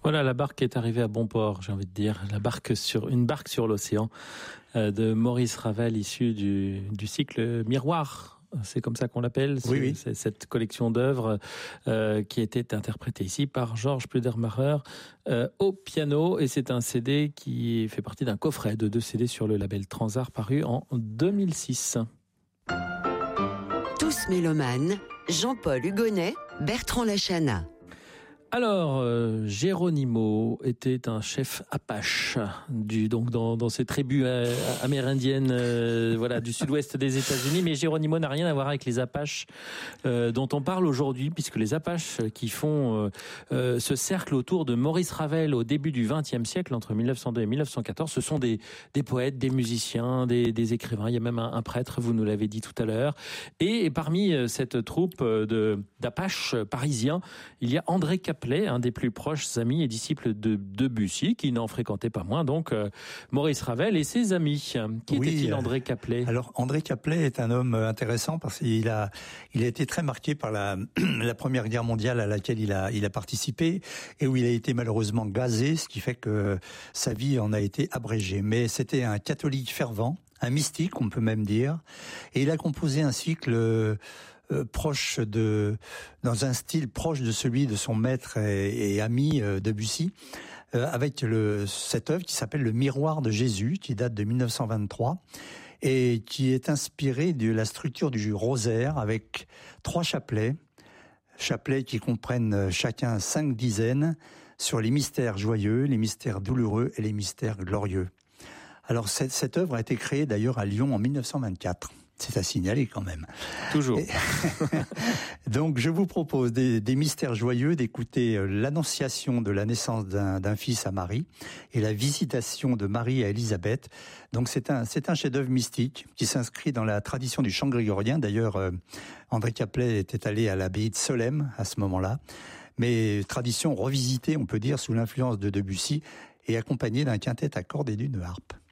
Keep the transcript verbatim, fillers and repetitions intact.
Voilà, la barque est arrivée à bon port, j'ai envie de dire. La barque sur une barque sur l'océan euh, de Maurice Ravel, issu du, du cycle Miroir. C'est comme ça qu'on l'appelle. Oui, oui. C'est cette collection d'œuvres euh, qui était interprétée ici par Georges Pludermacher euh, au piano. Et c'est un C D qui fait partie d'un coffret de deux C D sur le label Transart paru en deux mille six. Tous mélomanes, Jean-Paul Hugonnet, Bertrand Lachana. Alors, euh, Geronimo était un chef Apache, du, donc dans, dans ces tribus euh, amérindiennes euh, voilà, du sud-ouest des États-Unis. Mais Geronimo n'a rien à voir avec les Apaches euh, dont on parle aujourd'hui, puisque les Apaches qui font euh, euh, ce cercle autour de Maurice Ravel au début du vingtième siècle, entre mille neuf cent deux et mille neuf cent quatorze, ce sont des, des poètes, des musiciens, des, des écrivains. Il y a même un, un prêtre, vous nous l'avez dit tout à l'heure. Et, et parmi cette troupe de, d'Apaches parisiens, il y a André Caplet, un des plus proches amis et disciples de Debussy, qui n'en fréquentait pas moins, donc euh, Maurice Ravel et ses amis. Qui oui, était-il, André Caplet ? Alors, André Caplet est un homme intéressant parce qu'il a, il a été très marqué par la, la Première Guerre mondiale à laquelle il a, il a participé et où il a été malheureusement gazé, ce qui fait que sa vie en a été abrégée. Mais c'était un catholique fervent, un mystique, on peut même dire, et il a composé un cycle euh, Euh, proche de, dans un style proche de celui de son maître et, et ami euh, Debussy, euh, avec le, cette œuvre qui s'appelle Le Miroir de Jésus, qui date de mille neuf cent vingt-trois, et qui est inspirée de la structure du rosaire, avec trois chapelets, chapelets qui comprennent chacun cinq dizaines, sur les mystères joyeux, les mystères douloureux et les mystères glorieux. Alors cette, cette œuvre a été créée d'ailleurs à Lyon en mille neuf cent vingt-quatre. C'est à signaler quand même. Toujours. Et donc je vous propose des, des mystères joyeux, d'écouter l'annonciation de la naissance d'un, d'un fils à Marie et la visitation de Marie à Élisabeth. Donc c'est un, c'est un chef-d'œuvre mystique qui s'inscrit dans la tradition du chant grégorien. D'ailleurs, euh, André Caplet était allé à l'abbaye de Solesmes à ce moment-là. Mais tradition revisitée, on peut dire, sous l'influence de Debussy et accompagnée d'un quintet à cordes et d'une harpe.